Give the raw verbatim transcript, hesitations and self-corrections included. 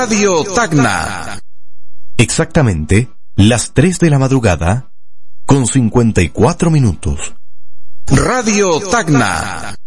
Radio Tacna. Exactamente las tres de la madrugada con cincuenta y cuatro minutos. Radio Tacna.